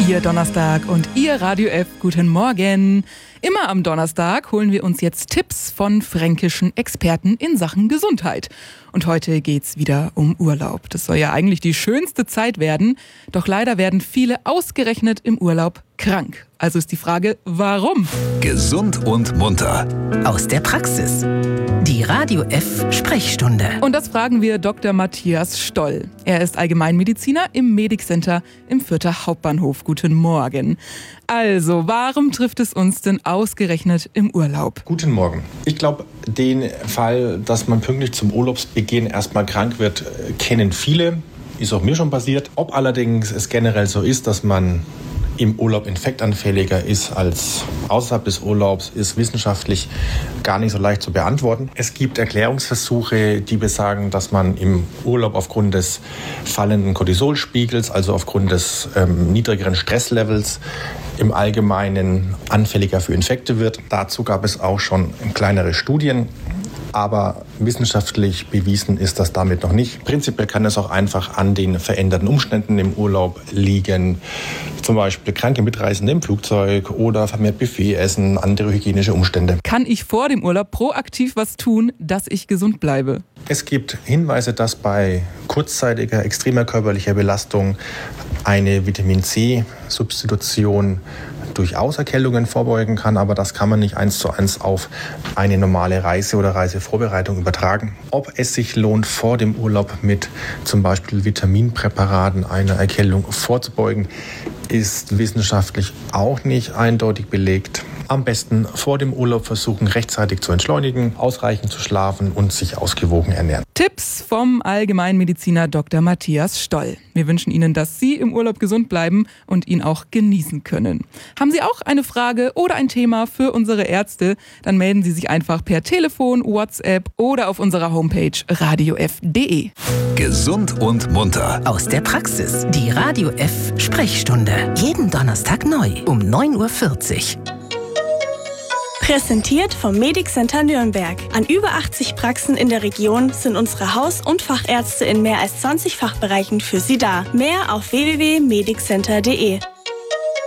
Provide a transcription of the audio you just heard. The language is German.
Ihr Donnerstag und Ihr Radio F. Guten Morgen. Immer am Donnerstag holen wir uns jetzt Tipps von fränkischen Experten in Sachen Gesundheit. Und heute geht's wieder um Urlaub. Das soll ja eigentlich die schönste Zeit werden. Doch leider werden viele ausgerechnet im Urlaub krank. Also ist die Frage, warum? Gesund und munter. Aus der Praxis. Die Radio F Sprechstunde. Und das fragen wir Dr. Matthias Stoll. Er ist Allgemeinmediziner im Medic Center im Fürther Hauptbahnhof. Guten Morgen. Also, warum trifft es uns denn ausgerechnet im Urlaub? Guten Morgen. Ich glaube, den Fall, dass man pünktlich zum Urlaubsbeginn erstmal krank wird, kennen viele. Ist auch mir schon passiert. Ob allerdings es generell so ist, dass man im Urlaub infektanfälliger ist als außerhalb des Urlaubs, ist wissenschaftlich gar nicht so leicht zu beantworten. Es gibt Erklärungsversuche, die besagen, dass man im Urlaub aufgrund des fallenden Cortisolspiegels, also aufgrund des niedrigeren Stresslevels, im Allgemeinen anfälliger für Infekte wird. Dazu gab es auch schon kleinere Studien. Aber wissenschaftlich bewiesen ist das damit noch nicht. Prinzipiell kann es auch einfach an den veränderten Umständen im Urlaub liegen. Zum Beispiel kranke Mitreisende im Flugzeug oder vermehrt Buffetessen, andere hygienische Umstände. Kann ich vor dem Urlaub proaktiv was tun, dass ich gesund bleibe? Es gibt Hinweise, dass bei kurzzeitiger, extremer körperlicher Belastung eine Vitamin-C-Substitution durchaus Erkältungen vorbeugen kann, aber das kann man nicht 1:1 auf eine normale Reise oder Reisevorbereitung übertragen. Ob es sich lohnt, vor dem Urlaub mit zum Beispiel Vitaminpräparaten einer Erkältung vorzubeugen, ist wissenschaftlich auch nicht eindeutig belegt. Am besten vor dem Urlaub versuchen, rechtzeitig zu entschleunigen, ausreichend zu schlafen und sich ausgewogen ernähren. Tipps vom Allgemeinmediziner Dr. Matthias Stoll. Wir wünschen Ihnen, dass Sie im Urlaub gesund bleiben und ihn auch genießen können. Haben Sie auch eine Frage oder ein Thema für unsere Ärzte? Dann melden Sie sich einfach per Telefon, WhatsApp oder auf unserer Homepage radiof.de. Gesund und munter. Aus der Praxis. Die Radio F Sprechstunde. Jeden Donnerstag neu um 9:40 Uhr. Präsentiert vom Medic Center Nürnberg. An über 80 Praxen in der Region sind unsere Haus- und Fachärzte in mehr als 20 Fachbereichen für Sie da. Mehr auf www.mediccenter.de.